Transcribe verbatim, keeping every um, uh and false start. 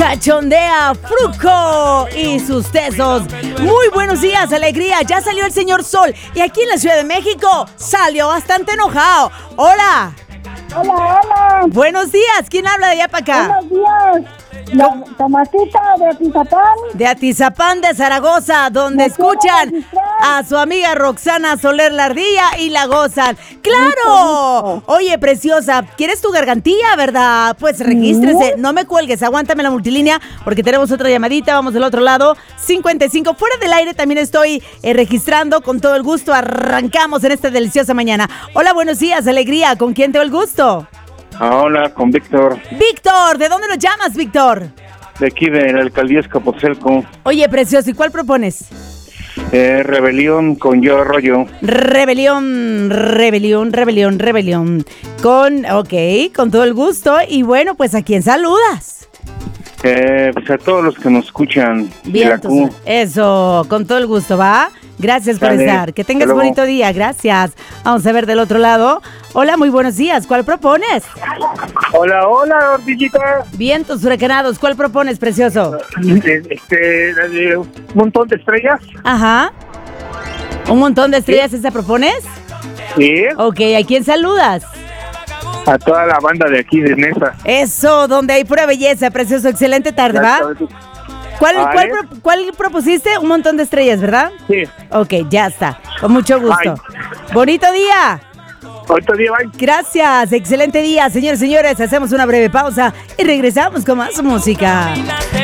Cachondea Fruco y sus tesos. Muy buenos días, alegría. Ya salió el señor Sol y aquí en la Ciudad de México salió bastante enojado. Hola. Hola, hola. Buenos días. ¿Quién habla de allá para acá? Buenos días. La Tomasita de Atizapán. De Atizapán de Zaragoza, donde Me escuchan quiero registrar. a su amiga Roxana Soler la Ardilla y la gozan. ¡Claro! Oye, preciosa, ¿quieres tu gargantilla, verdad? Pues regístrese. No me cuelgues, aguántame la multilínea porque tenemos otra llamadita. Vamos del otro lado. cincuenta y cinco. Fuera del aire también estoy eh, registrando. Con todo el gusto arrancamos en esta deliciosa mañana. Hola, buenos días, alegría. ¿Con quién tengo el gusto? Ah, hola, con Víctor, Víctor, ¿de dónde lo llamas, Víctor? de aquí de la alcaldía Escapotzalco. Oye, precioso, ¿y cuál propones? Eh, rebelión con Yo Arroyo. Rebelión, rebelión, rebelión, rebelión. Con, ok, con todo el gusto. Y bueno, pues ¿a quién saludas? Eh, pues a todos los que nos escuchan. de Bien, la Q. eso, con todo el gusto, ¿va? Gracias por Dale, estar. Que tengas hasta luego. bonito día, gracias. Vamos a ver del otro lado. Hola, muy buenos días. ¿Cuál propones? Hola, hola, Ardillita. Vientos huracanados. ¿Cuál propones, precioso? Este, la de un montón de estrellas. Ajá. ¿Un montón de estrellas esa propones? Sí. Ok, ¿a quién saludas? A toda la banda de aquí de Nesa. Eso, donde hay pura belleza, precioso. Excelente tarde, ¿va? ¿Cuál, Vale. cuál, pro- cuál propusiste? Un montón de estrellas, ¿verdad? Sí. Ok, ya está. Con mucho gusto. Bonito día. Otro día, bye. Gracias. Excelente día, señores y señores. Hacemos una breve pausa y regresamos con más música.